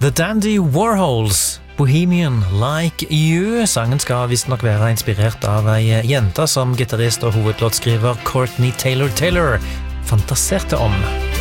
The Dandy Warhols, Bohemian Like You. Sangen skal visst nok være inspirert av ei jente som gitarist og hovedlåtskriver Courtney Taylor fantaserte om.